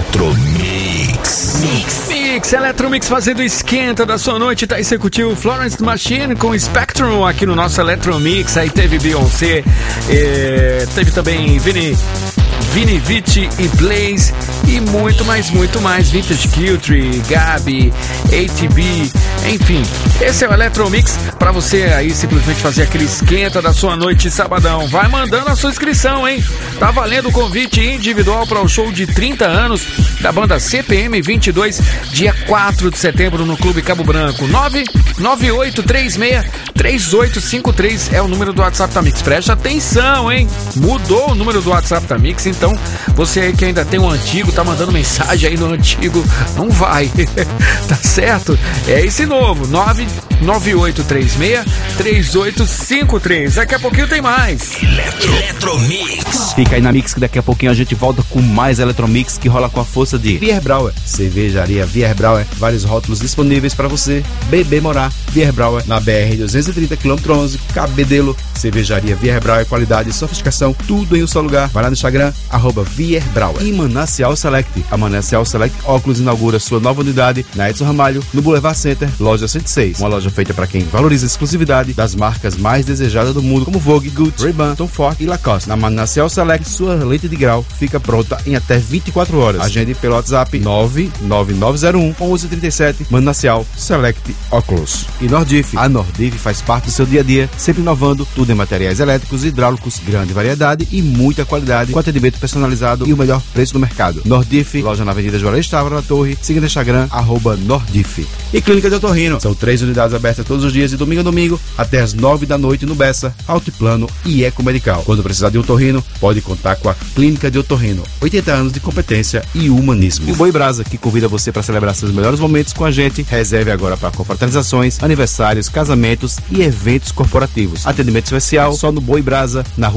Electromix fazendo esquenta da sua noite, tá? Aí você curtiu Florence Machine com Spectrum aqui no nosso Electromix. Aí teve Beyoncé, teve também Vini Vici e Blaze e muito mais, Vintage Culture, Gabi, ATB, enfim, esse é o Electromix pra você aí simplesmente fazer aquele esquenta da sua noite sabadão. Vai mandando a sua inscrição, hein? Tá valendo o convite individual para o show de 30 anos da banda CPM 22, dia 4 de setembro no Clube Cabo Branco. 998363853 é o número do WhatsApp da Mix. Preste atenção, hein? Mudou o número do WhatsApp da Mix, então você aí que ainda tem o antigo, tá mandando mensagem aí no antigo, não vai. Tá certo? É esse novo, 998363853. Daqui a pouquinho tem mais. Eletromix. Fica aí na Mix que daqui a pouquinho a gente volta com mais Eletromix, que rola com a força de Bierbrauer, cervejaria Bierbrauer, vários rótulos disponíveis para você beber, morar. Bierbrauer na BR 230 km 11, Cabedelo, cervejaria Bierbrauer, qualidade e sofisticação, tudo em um só lugar. Vai lá no Instagram, @Bierbrauer. E Manancial Select, a Manancial Select Óculos inaugura sua nova unidade na Edson Ramalho, no Boulevard Center, loja 106. Uma loja feita para quem valoriza a exclusividade das marcas mais desejadas do mundo, como Vogue, Gucci, Ray-Ban, Tom Ford e Lacoste. Na Manancial Select, sua lente de grau fica pronta em até 24 horas. Agende pelo WhatsApp 99901-1137. Manancial Select Óculos. E Nordif, a Nordif faz parte do seu dia a dia, sempre inovando tudo em materiais elétricos e hidráulicos, grande variedade e muita qualidade, com atendimento personalizado e o melhor preço do mercado. Nordif, loja na Avenida Juarez Távora, na Torre, siga no Instagram, @Nordif. E Clínica de Otorrino, são 3 unidades abertas todos os dias, de domingo a domingo, até as 9 da noite no Bessa, Altiplano e Ecomedical. Quando precisar de otorrino, pode contar com a Clínica de Otorrino. 80 anos de competência e humanismo. E o Boi Brasa, que convida você para celebrar seus melhores momentos com a gente. Reserve agora para confraternizações, aniversários, casamentos e eventos corporativos. Atendimento especial só no Boi Brasa, na